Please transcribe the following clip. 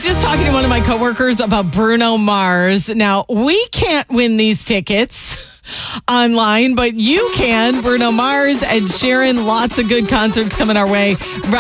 was just talking to one of my coworkers about Bruno Mars. Now, we can't win these tickets online, but you can. Bruno Mars, Ed Sheeran, lots of good concerts coming our way.